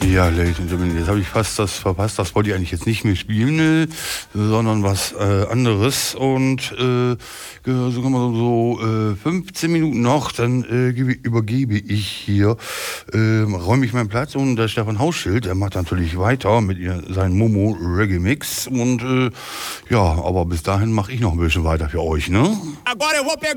Ja, Ladies and Gentlemen, jetzt habe ich fast das verpasst. Das wollte ich eigentlich jetzt nicht mehr spielen, sondern was anderes. Und so kann man so 15 Minuten noch, dann übergebe ich hier, räume ich meinen Platz und der Stefan Hausschild, der macht natürlich weiter mit seinem Momo Reggae Mix. Und ja, aber bis dahin mache ich noch ein bisschen weiter für euch, ne?